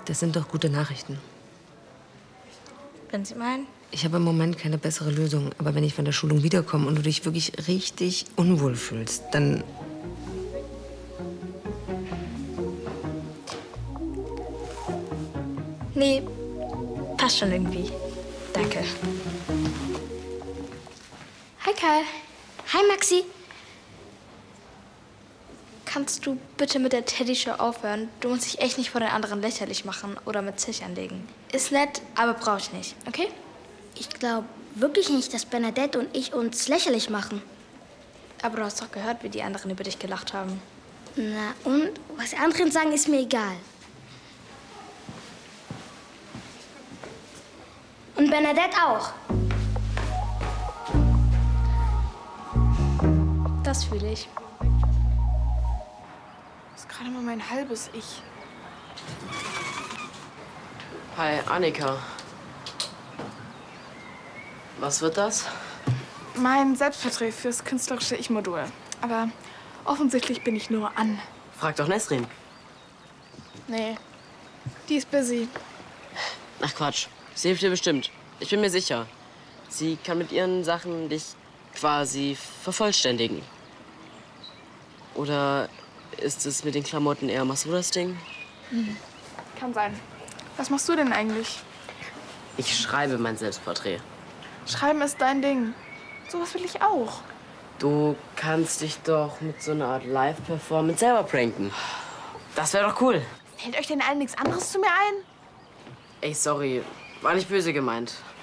Das sind doch gute Nachrichten. Wenn Sie meinen. Ich habe im Moment keine bessere Lösung. Aber wenn ich von der Schulung wiederkomme und du dich wirklich richtig unwohl fühlst, dann... Nee, passt schon irgendwie. Danke. Hi, Karl. Hi, Maxi. Kannst du bitte mit der Teddy-Show aufhören? Du musst dich echt nicht vor den anderen lächerlich machen oder mit Zech anlegen. Ist nett, aber brauch ich nicht, okay? Ich glaube wirklich nicht, dass Bernadette und ich uns lächerlich machen. Aber du hast doch gehört, wie die anderen über dich gelacht haben. Na und? Was die anderen sagen, ist mir egal. Und Bernadette auch. Das fühle ich. Das ist gerade mal mein halbes Ich. Hi, Annika. Was wird das? Mein Selbstporträt fürs künstlerische Ich-Modul. Aber offensichtlich bin ich nur an. Frag doch Nesrin. Nee, die ist busy. Ach Quatsch, sie hilft dir bestimmt. Ich bin mir sicher. Sie kann mit ihren Sachen dich quasi vervollständigen. Oder ist es mit den Klamotten eher Masudas Ding? Kann sein. Was machst du denn eigentlich? Ich schreibe mein Selbstporträt. Schreiben ist dein Ding. Sowas will ich auch. Du kannst dich doch mit so einer Art Live-Performance selber pranken. Das wäre doch cool. Fällt euch denn allen nichts anderes zu mir ein? Ey, sorry. War nicht böse gemeint.